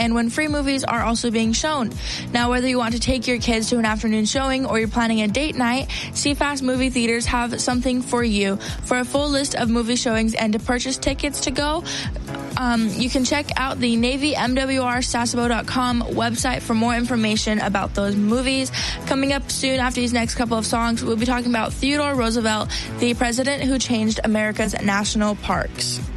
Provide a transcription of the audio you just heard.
and when free movies are also being shown. Now, whether you want to take your kids to an afternoon showing or you're planning a date night, CFAS movie theaters have something for you. For a full list of movie showings and to purchase tickets to go, you can check out the NavyMWRSasebo.com website for more information about those movies. Coming up soon after these next couple of songs, we'll be talking about Theodore Roosevelt, the president who changed America's national parks.